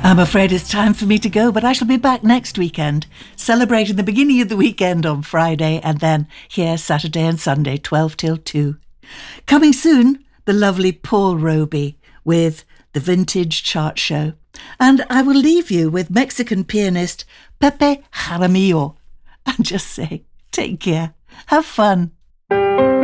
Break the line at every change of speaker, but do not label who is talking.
I'm afraid it's time for me to go, but I shall be back next weekend, celebrating the beginning of the weekend on Friday and then here Saturday and Sunday, 12 till 2. Coming soon, the lovely Paul Roby with the Vintage Chart Show. And I will leave you with Mexican pianist Pepe Jaramillo. And just say, take care, have fun.